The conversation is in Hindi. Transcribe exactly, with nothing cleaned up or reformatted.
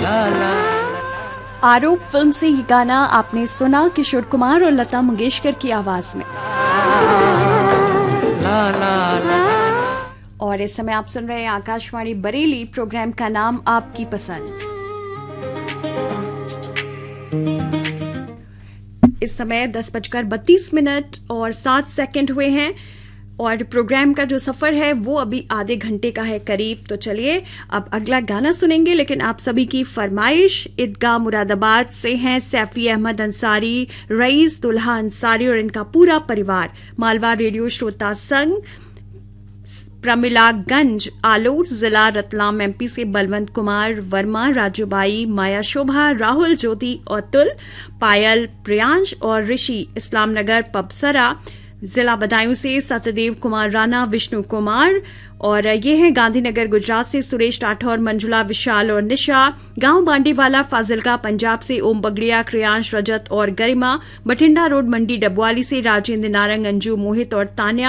आरोप फिल्म से ये गाना आपने सुना किशोर कुमार और लता मंगेशकर की आवाज में। और इस समय आप सुन रहे हैं आकाशवाणी बरेली, प्रोग्राम का नाम आपकी पसंद। इस समय दस बजकर बत्तीस मिनट और सात सेकंड हुए हैं और प्रोग्राम का जो सफर है वो अभी आधे घंटे का है करीब। तो चलिए अब अगला गाना सुनेंगे, लेकिन आप सभी की फरमाइश ईदगाह मुरादाबाद से हैं सैफी अहमद अंसारी, रईस दुल्हा अंसारी और इनका पूरा परिवार, मालवा रेडियो श्रोता संघ, प्रमिलागंज आलोट जिला रतलाम एमपी से बलवंत कुमार वर्मा, राजूबाई, माया शोभा, राहुल ज्योति अतुल, पायल, प्रियांश और ऋषि, इस्लाम नगर पबसरा जिला बदायूं से सत्यदेव कुमार राणा, विष्णु कुमार और ये है गांधीनगर गुजरात से सुरेश राठौर, मंजुला, विशाल और निशा, गांव बांडीवाला फाजिलका पंजाब से ओम बगड़िया, क्रियांश, रजत और गरिमा, बठिंडा रोड मंडी डबवाली से राजेंद्र नारंग, अंजू, मोहित और तान्या,